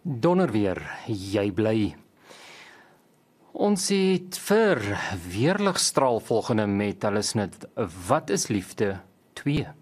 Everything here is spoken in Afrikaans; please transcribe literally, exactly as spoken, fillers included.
Donder weer, jy bly. Ons het vir Weerligstraal volgende met hulle snit Wat is liefde twee.